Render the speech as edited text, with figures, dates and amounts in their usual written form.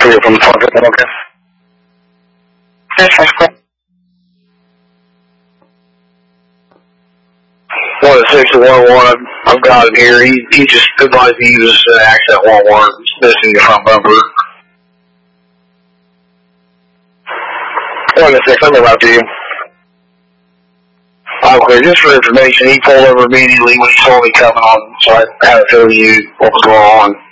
You're from the front, okay? Yes, that's cool. 1-6-1-1, I've got him here. He just advised me he was accent 1-1, missing the front bumper. 1-6, I'm about to you. Okay, just for information, he pulled over immediately when he saw me coming on, so I had to tell you what was going on.